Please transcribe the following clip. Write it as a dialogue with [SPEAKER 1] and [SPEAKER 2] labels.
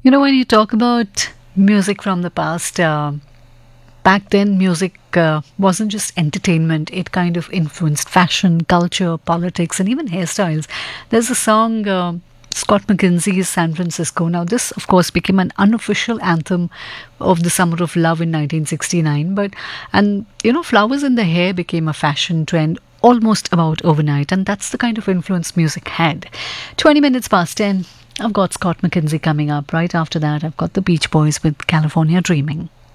[SPEAKER 1] When you talk about music from the past, back then music wasn't just entertainment, it kind of influenced fashion, culture, politics, and even hairstyles. There's a song. Scott McKenzie's San Francisco. Now, this, of course, became an unofficial anthem of the Summer of Love in 1969. Flowers in the hair became a fashion trend almost about overnight, and that's the kind of influence music had. 20 minutes past 10. I've got Scott McKenzie coming up. Right after that, I've got the Beach Boys with California Dreaming.